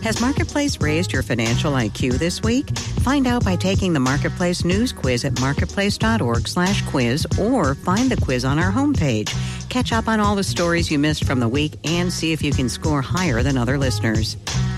Has Marketplace raised your financial IQ this week? Find out by taking the Marketplace News Quiz at marketplace.org/quiz or find the quiz on our homepage. Catch up on all the stories you missed from the week and see if you can score higher than other listeners.